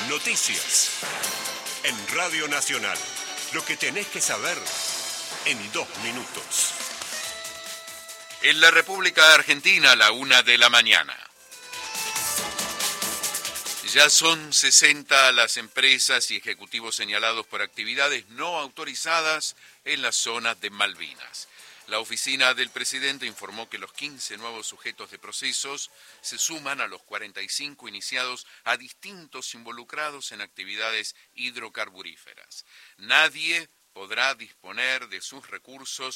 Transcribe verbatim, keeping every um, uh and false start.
Noticias. En Radio Nacional. Lo que tenés que saber en dos minutos. En la República Argentina, a la una de la mañana. Ya son sesenta las empresas y ejecutivos señalados por actividades no autorizadas en la zona de Malvinas. La oficina del presidente informó que los quince nuevos sujetos de procesos se suman a los cuarenta y cinco iniciados a distintos involucrados en actividades hidrocarburíferas. Nadie podrá disponer de sus recursos